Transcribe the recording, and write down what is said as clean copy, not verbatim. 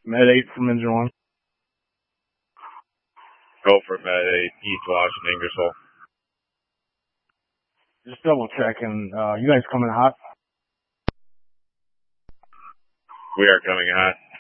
Med 8 from Engine 1. Go for Med 8, East Washington, Ingersoll. Just double checking. You guys coming hot? We are coming hot.